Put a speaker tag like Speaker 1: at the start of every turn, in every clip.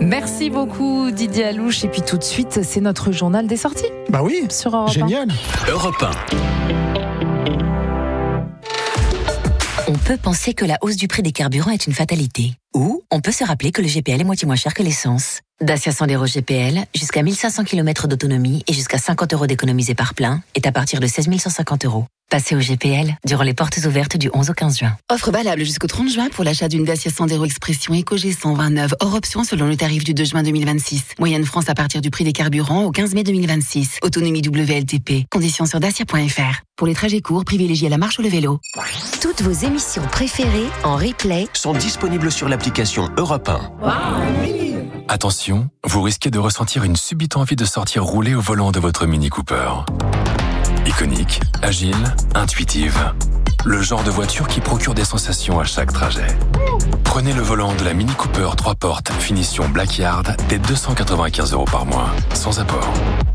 Speaker 1: Merci beaucoup Didier Alouche. Et puis tout de suite, c'est notre journal des sorties.
Speaker 2: Bah oui,
Speaker 1: sur Europe 1.
Speaker 2: Génial.
Speaker 3: Europe 1.
Speaker 4: On peut penser que la hausse du prix des carburants est une fatalité. Ou on peut se rappeler que le GPL est moitié moins cher que l'essence. Dacia Sandero GPL, jusqu'à 1500 km d'autonomie et jusqu'à 50 € d'économisés par plein, est à partir de 16 150 €. Passez au GPL durant les portes ouvertes du 11 au 15 juin.
Speaker 5: Offre valable jusqu'au 30 juin pour l'achat d'une Dacia Sandero Expression EcoG 129, hors option selon le tarif du 2 juin 2026. Moyenne France à partir du prix des carburants au 15 mai 2026. Autonomie WLTP. Conditions sur dacia.fr. Pour les trajets courts, privilégiez la marche ou le vélo.
Speaker 6: Toutes vos émissions préférées en replay
Speaker 3: Sont disponibles sur l'application Europe 1. Attention, vous risquez de ressentir une subite envie de sortir rouler au volant de votre Mini Cooper. Iconique, agile, intuitive. Le genre de voiture qui procure des sensations à chaque trajet. Prenez le volant de la Mini Cooper 3 portes, finition Blackyard, dès 295 € par mois, sans apport.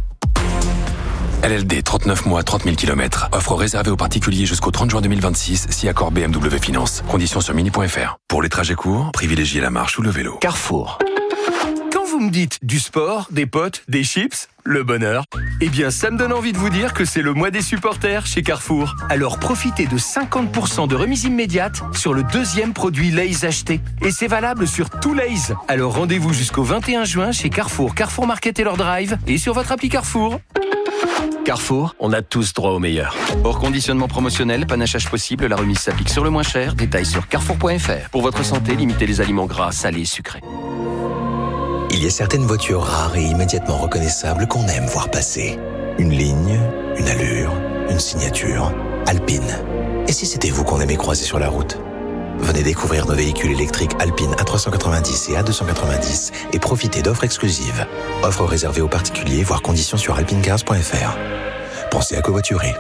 Speaker 3: LLD, 39 mois, 30 000 km. Offre réservée aux particuliers jusqu'au 30 juin 2026, si accord BMW Finance. Conditions sur mini.fr. Pour les trajets courts, privilégiez la marche ou le vélo.
Speaker 7: Carrefour. Quand vous me dites du sport, des potes, des chips, le bonheur, eh bien ça me donne envie de vous dire que c'est le mois des supporters chez Carrefour. Alors profitez de 50% de remise immédiate sur le deuxième produit Lay's acheté. Et c'est valable sur tout Lay's. Alors rendez-vous jusqu'au 21 juin chez Carrefour, Carrefour Market et leur Drive et sur votre appli Carrefour. Carrefour, on a tous droit au meilleur. Hors conditionnement promotionnel, panachage possible, la remise s'applique sur le moins cher. Détails sur carrefour.fr. Pour votre santé, limitez les aliments gras, salés, sucrés.
Speaker 8: Il y a certaines voitures rares et immédiatement reconnaissables qu'on aime voir passer. Une ligne, une allure, une signature. Alpine. Et si c'était vous qu'on aimait croiser sur la route ? Venez découvrir nos véhicules électriques Alpine A390 et A290 et profitez d'offres exclusives. Offres réservées aux particuliers, voire conditions sur alpinecars.fr. Pensez à covoiturer.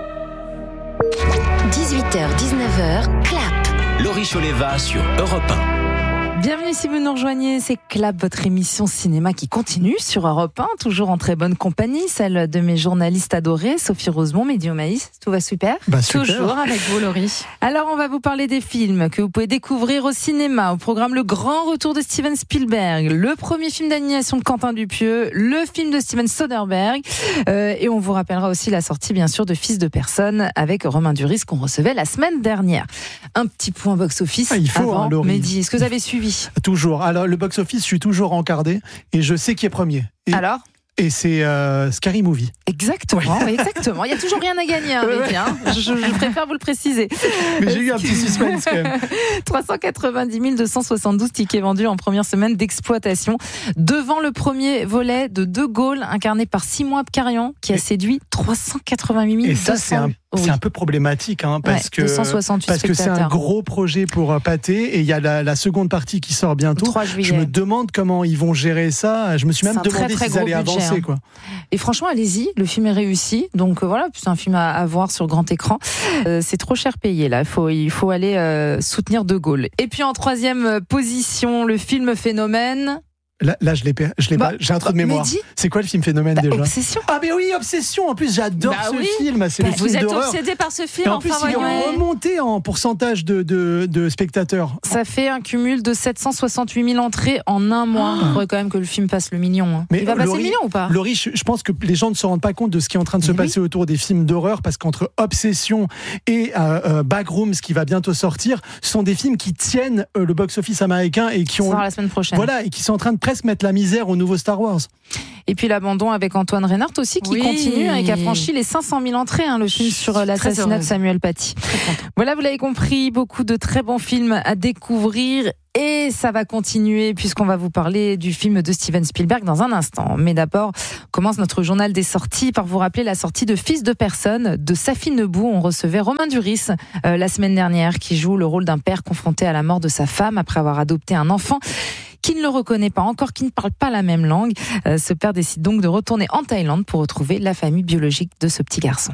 Speaker 6: 18h-19h, clap.
Speaker 3: Laurie Choleva sur Europe 1.
Speaker 1: Bienvenue si vous nous rejoignez, c'est Clap, votre émission cinéma qui continue sur Europe 1, toujours en très bonne compagnie, celle de mes journalistes adorés, Sophie Rosemont, Mehdi Omaïs, tout va super,
Speaker 2: super.
Speaker 1: Toujours avec vous Laurie. Alors on va vous parler des films que vous pouvez découvrir au cinéma, au programme Le Grand Retour de Steven Spielberg, le premier film d'animation de Quentin Dupieux, le film de Steven Soderbergh, et on vous rappellera aussi la sortie bien sûr de Fils de personne avec Romain Duris qu'on recevait la semaine dernière. Un petit point box-office avant,
Speaker 2: Laurie.
Speaker 1: Mehdi, est-ce que vous avez suivi ?
Speaker 2: Toujours. Alors, le box-office, je suis toujours encardé et je sais qui est premier.
Speaker 1: Alors ?
Speaker 2: Et c'est Scary Movie.
Speaker 1: Exactement,
Speaker 2: ouais.
Speaker 1: Exactement. Il n'y a toujours rien à gagner, hein, Mehdi, hein. Je préfère vous le préciser.
Speaker 2: Mais j'ai eu un petit suspense quand même.
Speaker 1: 390 272 tickets vendus en première semaine d'exploitation. Devant le premier volet de De Gaulle, incarné par Simon Abkarian, qui a séduit 388 000.
Speaker 2: Et ça, c'est un peu problématique, hein, parce que c'est un gros projet pour Pathé, et il y a la seconde partie qui sort bientôt.
Speaker 1: 3 juillet.
Speaker 2: Je me demande comment ils vont gérer ça. Je me suis même demandé s'ils allaient avancer, quoi.
Speaker 1: Et franchement, allez-y, le film est réussi. Donc voilà, c'est un film à voir sur grand écran. C'est trop cher payé là. Il faut aller soutenir De Gaulle. Et puis en troisième position, le film Phénomène.
Speaker 2: Là, je l'ai pas. J'ai un trou de mémoire.
Speaker 1: Mehdi,
Speaker 2: c'est quoi le film Phénomène déjà ?
Speaker 1: Obsession.
Speaker 2: Ah mais oui, Obsession. En plus, j'adore film. C'est le film
Speaker 1: vous êtes
Speaker 2: d'horreur.
Speaker 1: obsédé par ce film.
Speaker 2: Et en plus, il est remonté en pourcentage de spectateurs.
Speaker 1: Ça fait un cumul de 768 000 entrées en un mois. Il faudrait quand même que le film passe le million. Hein.
Speaker 2: Mais
Speaker 1: il va passer le million ou pas ?
Speaker 2: Laurie, je pense que les gens ne se rendent pas compte de ce qui est en train de se passer autour des films d'horreur, parce qu'entre Obsession et Backrooms, qui va bientôt sortir, ce sont des films qui tiennent le box-office américain et qui ont
Speaker 1: la semaine prochaine.
Speaker 2: Voilà, et qui sont en train de presque mettre la misère au nouveau Star Wars.
Speaker 1: Et puis l'abandon avec Antoine Reinhardt aussi, qui continue et qui a franchi les 500 000 entrées, le film sur l'assassinat de Samuel Paty. Voilà, vous l'avez compris, beaucoup de très bons films à découvrir. Et ça va continuer puisqu'on va vous parler du film de Steven Spielberg dans un instant. Mais d'abord, on commence notre journal des sorties par vous rappeler la sortie de Fils de personne de Safi Nebou. On recevait Romain Duris la semaine dernière, qui joue le rôle d'un père confronté à la mort de sa femme après avoir adopté un enfant qui ne le reconnaît pas encore, qui ne parle pas la même langue. Ce père décide donc de retourner en Thaïlande pour retrouver la famille biologique de ce petit garçon.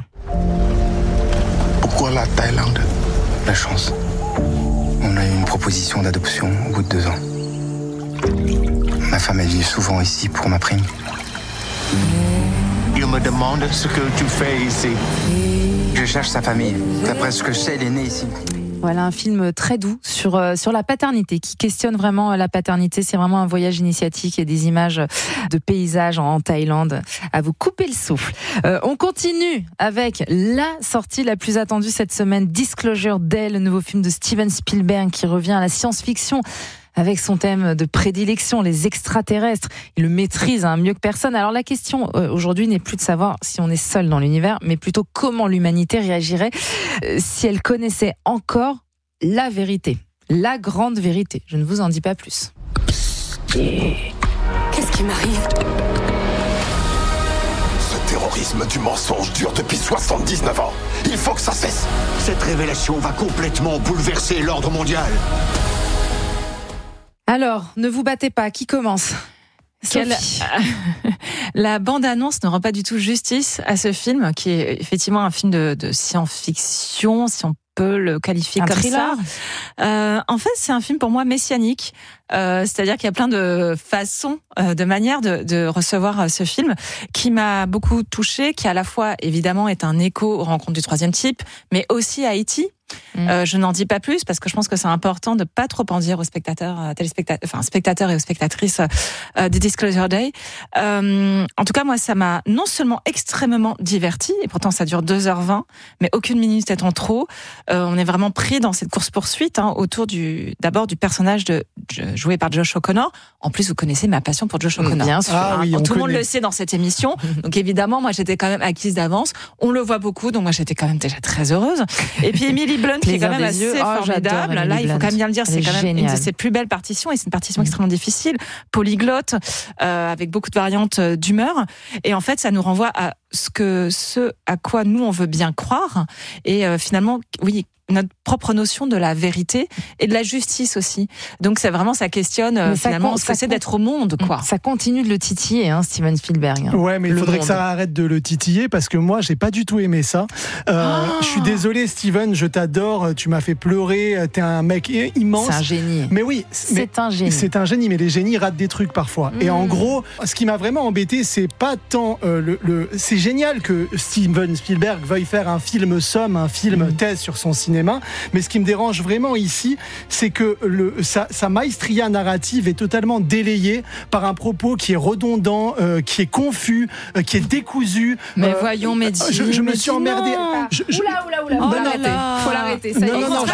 Speaker 9: Pourquoi la Thaïlande ? La chance. On a eu une proposition d'adoption au bout de 2 ans. Ma femme, elle vit souvent ici pour ma prime. Il me demande ce que tu fais ici. Je cherche sa famille. D'après ce que je sais, il est né ici.
Speaker 1: Voilà un film très doux sur la paternité, qui questionne vraiment la paternité. C'est vraiment un voyage initiatique et des images de paysages en Thaïlande à vous couper le souffle. On continue avec la sortie la plus attendue cette semaine, Disclosure Day, le nouveau film de Steven Spielberg qui revient à la science-fiction avec son thème de prédilection, les extraterrestres. Il le maîtrise mieux que personne. Alors la question aujourd'hui n'est plus de savoir si on est seul dans l'univers, mais plutôt comment l'humanité réagirait si elle connaissait encore la vérité, la grande vérité. Je ne vous en dis pas plus.
Speaker 10: Qu'est-ce qui m'arrive ?
Speaker 11: Ce terrorisme du mensonge dure depuis 79 ans. Il faut que ça cesse.
Speaker 12: Cette révélation va complètement bouleverser l'ordre mondial.
Speaker 1: Alors, ne vous battez pas, qui commence ?
Speaker 13: La bande-annonce ne rend pas du tout justice à ce film, qui est effectivement un film de science-fiction, si on peut le qualifier comme
Speaker 1: thriller.
Speaker 13: Ça. En fait, c'est un film pour moi messianique. C'est-à-dire qu'il y a plein de façons, de manières de recevoir ce film qui m'a beaucoup touchée, qui à la fois évidemment est un écho aux rencontres du troisième type, mais aussi à Haïti. Je n'en dis pas plus parce que je pense que c'est important de pas trop en dire aux spectateurs, spectateurs et aux spectatrices des Disclosure Day. En tout cas, moi, ça m'a non seulement extrêmement diverti, et pourtant ça dure 2h20, mais aucune minute étant trop. On est vraiment pris dans cette course-poursuite autour d'abord du personnage joué par Josh O'Connor. En plus, vous connaissez ma passion pour Josh O'Connor.
Speaker 1: Bien sûr.
Speaker 13: Tout le monde le sait dans cette émission. Donc évidemment, moi, j'étais quand même acquise d'avance. On le voit beaucoup, donc moi, j'étais quand même déjà très heureuse. Et puis Emily Blunt, qui est quand même assez formidable. Là, il faut quand même bien le dire, c'est quand même une de ses plus belles partitions, et c'est une partition extrêmement difficile, polyglotte, avec beaucoup de variantes d'humeur. Et en fait, ça nous renvoie à ce à quoi nous on veut bien croire. Et finalement, oui, notre propre notion de la vérité et de la justice aussi. Donc ça questionne finalement ce que c'est d'être au monde, quoi.
Speaker 1: Ça continue de le titiller, Steven Spielberg.
Speaker 2: Ouais, mais il faudrait que ça arrête de le titiller parce que moi j'ai pas du tout aimé ça. Je suis désolé, Steven, je t'adore, tu m'as fait pleurer, t'es un mec immense.
Speaker 1: C'est un génie.
Speaker 2: Mais oui,
Speaker 1: c'est un génie.
Speaker 2: C'est un génie, mais les génies ratent des trucs parfois. Et en gros, ce qui m'a vraiment embêté, c'est pas tant c'est génial que Steven Spielberg veuille faire un film somme, un film thèse sur son cinéma. Mais ce qui me dérange vraiment ici, c'est que sa maestria narrative est totalement délayée par un propos qui est redondant, qui est confus, qui est décousu.
Speaker 13: Mais voyons, Mehdi.
Speaker 2: Je me suis emmerdé.
Speaker 1: Faut l'arrêter. Ça y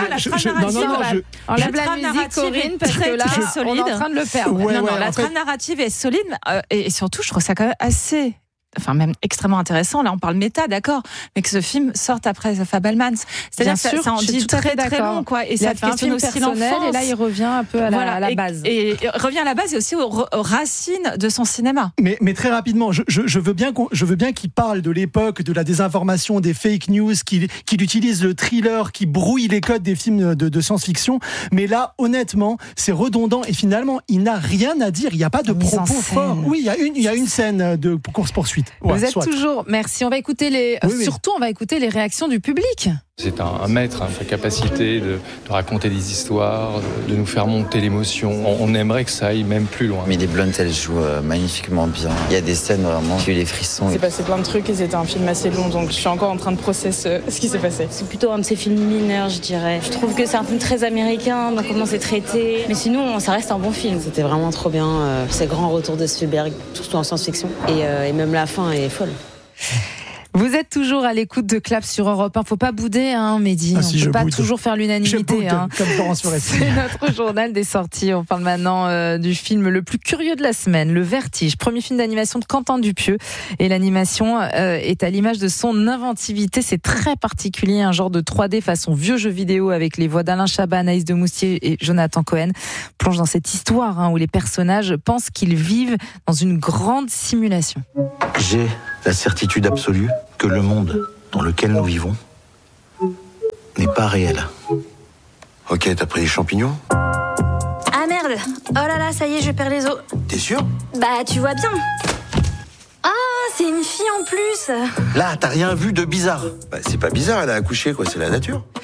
Speaker 1: est. On lève la musique, Corinne, parce que là, on est en train de le perdre.
Speaker 13: La trame narrative est solide, et surtout, je trouve ça quand même assez... même extrêmement intéressant. Là, on parle méta, d'accord, mais que ce film sorte après The Fabelmans. C'est-à-dire que ça en dit très très long, quoi. Et ça questionne aussi l'enfance.
Speaker 1: Et là, il revient un peu à la base.
Speaker 13: Et revient à la base et aussi aux racines de son cinéma.
Speaker 2: Mais très rapidement, je veux bien qu'il parle de l'époque, de la désinformation, des fake news, qu'il utilise le thriller, qui brouille les codes des films de science-fiction. Mais là, honnêtement, c'est redondant et finalement, il n'a rien à dire. Il n'y a pas de propos forts. Oui, il y a une scène de course-poursuite.
Speaker 1: Ouais, vous êtes toujours... Merci. On va écouter surtout, on va écouter les réactions du public.
Speaker 14: C'est un maître, sa capacité de raconter des histoires, de nous faire monter l'émotion. On aimerait que ça aille même plus loin.
Speaker 15: Emily Blunt, elle joue magnifiquement bien. Il y a des scènes vraiment qui ont eu les frissons.
Speaker 16: Il s'est passé plein de trucs et c'était un film assez long, donc je suis encore en train de processer ce qui s'est passé.
Speaker 17: C'est plutôt un de ces films mineurs, je dirais. Je trouve que c'est un film très américain dans comment c'est traité, mais sinon, ça reste un bon film.
Speaker 18: C'était vraiment trop bien, ces grands retours de Spielberg, surtout en science-fiction. Et même la fin est folle.
Speaker 1: Vous êtes toujours à l'écoute de Clap sur Europe 1. Faut pas bouder, Mehdi. On peut pas toujours faire l'unanimité.
Speaker 2: Comme Florence Foresti.
Speaker 1: C'est notre journal des sorties. On parle maintenant du film le plus curieux de la semaine, Le Vertige. Premier film d'animation de Quentin Dupieux. Et l'animation est à l'image de son inventivité. C'est très particulier, un genre de 3D façon vieux jeu vidéo avec les voix d'Alain Chabat, Anaïs de Moustier et Jonathan Cohen. Plonge dans cette histoire où les personnages pensent qu'ils vivent dans une grande simulation.
Speaker 8: J'ai la certitude absolue que le monde dans lequel nous vivons n'est pas réel.
Speaker 11: Ok, t'as pris les champignons ?
Speaker 19: Ah merde! Oh là là, ça y est, je perds les os.
Speaker 11: T'es sûr ?
Speaker 19: Bah, tu vois bien. Ah, c'est une fille en plus.
Speaker 8: Là, t'as rien vu de bizarre.
Speaker 11: Bah, c'est pas bizarre, elle a accouché, quoi, c'est la nature.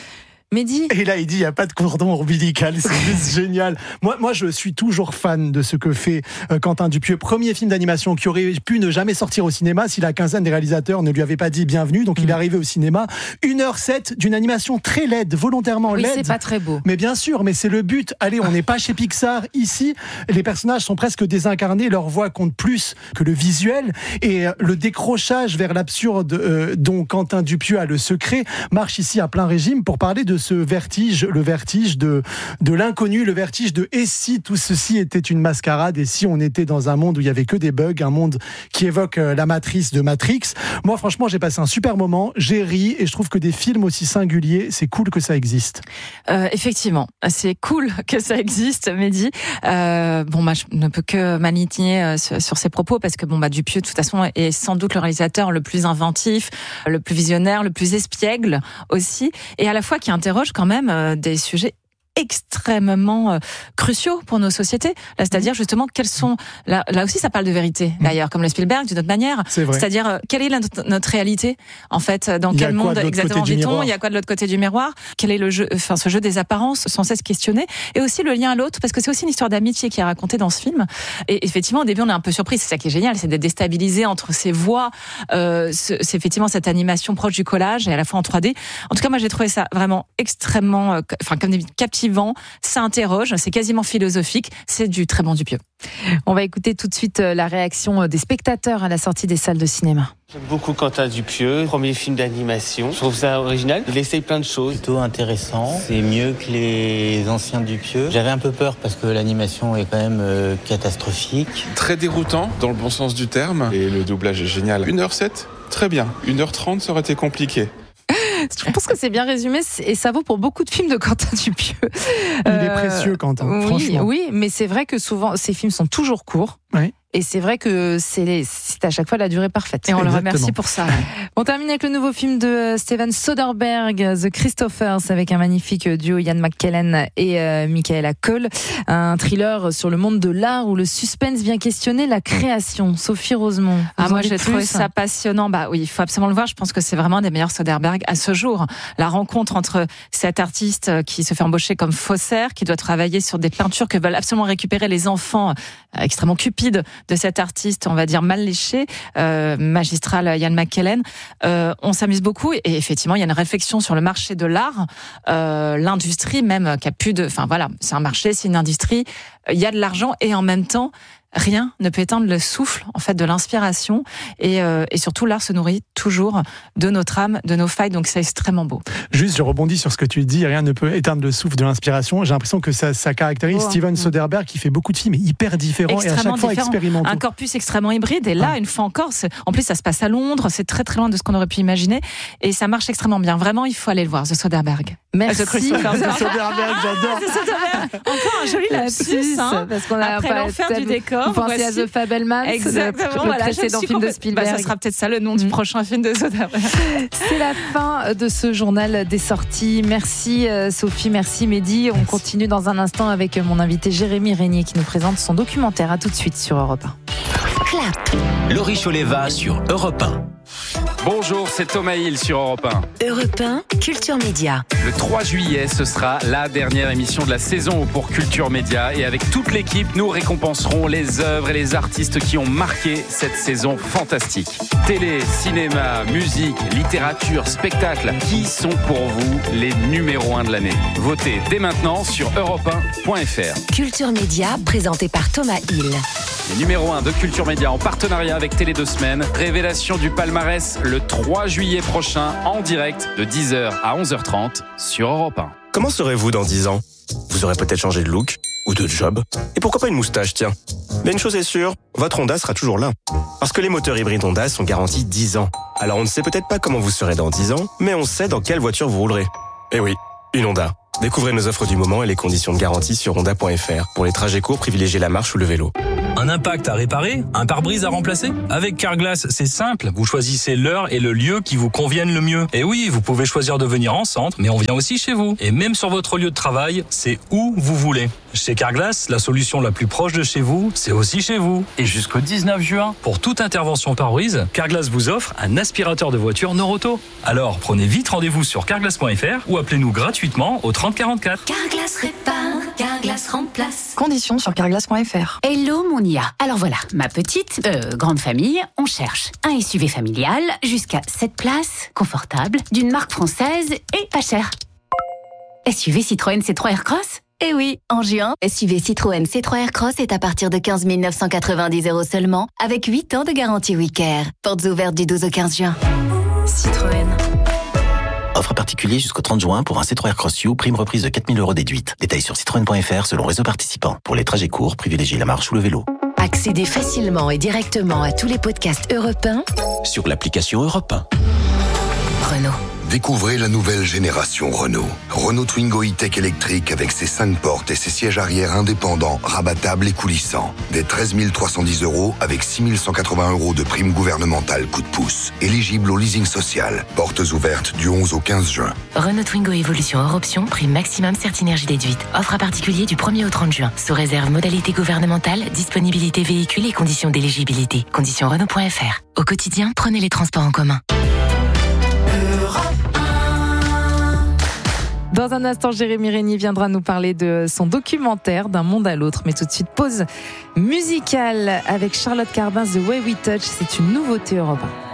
Speaker 1: Mehdi.
Speaker 2: Et là, il dit, il n'y a pas de cordon ombilical, c'est juste génial. Moi, je suis toujours fan de ce que fait Quentin Dupieux. Premier film d'animation qui aurait pu ne jamais sortir au cinéma si la quinzaine des réalisateurs ne lui avait pas dit bienvenue. Donc, il est arrivé au cinéma. 1h07 d'une animation très laide, volontairement laide.
Speaker 1: Oui, c'est pas très beau.
Speaker 2: Mais bien sûr, mais c'est le but. Allez, on n'est pas chez Pixar. Ici, les personnages sont presque désincarnés. Leur voix compte plus que le visuel. Et le décrochage vers l'absurde dont Quentin Dupieux a le secret marche ici à plein régime pour parler de ce vertige, le vertige de l'inconnu, le vertige de et si tout ceci était une mascarade, et si on était dans un monde où il y avait que des bugs, un monde qui évoque la matrice de Matrix. Moi, franchement, j'ai passé un super moment, j'ai ri, et je trouve que des films aussi singuliers, c'est cool que ça existe.
Speaker 13: Effectivement, c'est cool que ça existe, Mehdi. Moi, je ne peux que m'aligner sur ces propos, parce que Dupieux, de toute façon, est sans doute le réalisateur le plus inventif, le plus visionnaire, le plus espiègle aussi, et à la fois qui interroge quand même des sujets extrêmement cruciaux pour nos sociétés. Là, c'est-à-dire justement quels sont là aussi ça parle de vérité d'ailleurs, comme le Spielberg d'une autre manière. C'est-à-dire quelle est notre réalité en fait, dans quel monde exactement vit-on, il y a quoi de l'autre côté du miroir, quel est le jeu, ce jeu des apparences sans cesse questionné, et aussi le lien à l'autre, parce que c'est aussi une histoire d'amitié qui est racontée dans ce film. Et effectivement au début on est un peu surpris, c'est ça qui est génial, c'est d'être déstabilisé entre ces voix, c'est effectivement cette animation proche du collage et à la fois en 3D. En tout cas moi j'ai trouvé ça vraiment extrêmement comme des captivant. Ça interroge, c'est quasiment philosophique, c'est du très bon Dupieux.
Speaker 1: On va écouter tout de suite la réaction des spectateurs à la sortie des salles de cinéma.
Speaker 10: J'aime beaucoup Quentin Dupieux, premier film d'animation. Je trouve ça original, il essaye plein de choses.
Speaker 20: Plutôt intéressant, c'est mieux que les anciens Dupieux. J'avais un peu peur parce que l'animation est quand même catastrophique.
Speaker 21: Très déroutant, dans le bon sens du terme, et le doublage est génial. 1h07, très bien. 1h30, ça aurait été compliqué.
Speaker 1: Je pense que c'est bien résumé et ça vaut pour beaucoup de films de Quentin Dupieux.
Speaker 2: Il est précieux, Quentin, franchement.
Speaker 1: Oui, mais c'est vrai que souvent, ces films sont toujours courts.
Speaker 2: Oui.
Speaker 1: Et c'est vrai que c'est à chaque fois la durée parfaite.
Speaker 13: Et on le remercie pour ça.
Speaker 1: On termine avec le nouveau film de Steven Soderbergh, The Christophers, avec un magnifique duo Ian McKellen et Michaela Coel. Un thriller sur le monde de l'art où le suspense vient questionner la création. Sophie Rosemont.
Speaker 13: Moi, j'ai trouvé ça passionnant. Oui, il faut absolument le voir. Je pense que c'est vraiment des meilleurs Soderbergh à ce jour. La rencontre entre cet artiste qui se fait embaucher comme faussaire, qui doit travailler sur des peintures que veulent absolument récupérer les enfants extrêmement cupides de cet artiste, on va dire mal léché, magistral Ian McKellen. On s'amuse beaucoup et effectivement il y a une réflexion sur le marché de l'art, l'industrie même qui a plus de, c'est un marché, c'est une industrie, il y a de l'argent et en même temps rien ne peut éteindre le souffle en fait de l'inspiration et surtout l'art se nourrit toujours de notre âme, de nos failles, donc c'est extrêmement beau.
Speaker 2: Juste, je rebondis sur ce que tu dis, rien ne peut éteindre le souffle de l'inspiration. J'ai l'impression que ça caractérise Steven Soderbergh qui fait beaucoup de films hyper différents et à chaque fois expérimentaux.
Speaker 13: Un corpus extrêmement hybride et là, une fois encore, en plus ça se passe à Londres, c'est très très loin de ce qu'on aurait pu imaginer et ça marche extrêmement bien. Vraiment, il faut aller le voir, The Soderbergh.
Speaker 1: Merci.
Speaker 2: The Soderbergh, j'adore.
Speaker 13: Encore un joli lapsus,
Speaker 1: parce qu'on a
Speaker 13: après l'enfer du décor.
Speaker 1: Vous pensez à The Fabelmans, le précédent film de Spielberg.
Speaker 13: Ça sera peut-être ça le nom du prochain film de Soderbergh.
Speaker 1: C'est la fin de ce journal des sorties. Merci Sophie, merci Mehdi. On continue dans un instant avec mon invité Jérémy Régnier qui nous présente son documentaire. À tout de suite sur Europe 1.
Speaker 6: Clap.
Speaker 3: Laurie Choleva sur Europe 1.
Speaker 22: Bonjour, c'est Thomas Hill sur Europe 1.
Speaker 6: Europe 1, Culture Média.
Speaker 22: Le 3 juillet, ce sera la dernière émission de la saison pour Culture Média. Et avec toute l'équipe, nous récompenserons les œuvres et les artistes qui ont marqué cette saison fantastique. Télé, cinéma, musique, littérature, spectacle. Qui sont pour vous les numéros 1 de l'année? Votez dès maintenant sur europe1.fr.
Speaker 6: Culture Média, présenté par Thomas Hill.
Speaker 22: Les numéros 1 de Culture Média en partenariat avec Télé 2 Semaines. Révélation du palmarès le 3 juillet prochain en direct de 10h à 11h30 sur Europe 1.
Speaker 23: Comment serez-vous dans 10 ans? Vous aurez peut-être changé de look ou de job. Et pourquoi pas une moustache, tiens. Mais une chose est sûre, votre Honda sera toujours là. Parce que les moteurs hybrides Honda sont garantis 10 ans. Alors on ne sait peut-être pas comment vous serez dans 10 ans, mais on sait dans quelle voiture vous roulerez. Eh oui, une Honda. Découvrez nos offres du moment et les conditions de garantie sur honda.fr. Pour les trajets courts, privilégiez la marche ou le vélo.
Speaker 4: Un impact à réparer? Un pare-brise à remplacer? Avec Carglass, c'est simple. Vous choisissez l'heure et le lieu qui vous conviennent le mieux. Et oui, vous pouvez choisir de venir en centre, mais on vient aussi chez vous. Et même sur votre lieu de travail, c'est où vous voulez. Chez Carglass, la solution la plus proche de chez vous, c'est aussi chez vous. Et jusqu'au 19 juin, pour toute intervention pare-brise, Carglass vous offre un aspirateur de voiture Noroto. Alors, prenez vite rendez-vous sur carglass.fr ou appelez-nous gratuitement au 30 44.
Speaker 5: Carglass répare, Carglass remplace.
Speaker 7: Conditions sur carglass.fr.
Speaker 24: Hello mon IA. Alors voilà, ma petite, grande famille, on cherche un SUV familial jusqu'à 7 places, confortable, d'une marque française et pas cher. SUV Citroën C3 Aircross?
Speaker 25: Eh oui, en juin, SUV Citroën C3 Aircross est à partir de 15 990 € seulement, avec 8 ans de garantie WeCare. Portes ouvertes du 12 au 15 juin. Citroën.
Speaker 8: Offre particulier jusqu'au 30 juin pour un C3 Aircross U, prime reprise de 4 000 € déduite. Détails sur citroën.fr selon réseau participant. Pour les trajets courts, privilégiez la marche ou le vélo.
Speaker 6: Accédez facilement et directement à tous les podcasts Europe 1
Speaker 8: sur l'application Europe 1.
Speaker 6: Renault.
Speaker 11: Découvrez la nouvelle génération Renault. Renault Twingo E-Tech électrique avec ses 5 portes et ses sièges arrière indépendants, rabattables et coulissants. Des 13 310 € avec 6 180 € de prime gouvernementale coup de pouce. Éligible au leasing social. Portes ouvertes du 11 au 15 juin.
Speaker 6: Renault Twingo Evolution hors option, prime maximum Certinergie déduite. Offre à particulier du 1er au 30 juin. Sous réserve modalité gouvernementale, disponibilité véhicule et conditions d'éligibilité. Conditions Renault.fr. Au quotidien, prenez les transports en commun.
Speaker 1: Dans un instant, Jérémy Régnier viendra nous parler de son documentaire D'un monde à l'autre. Mais tout de suite, pause musicale avec Charlotte Carbin, The Way We Touch. C'est une nouveauté Europe 1.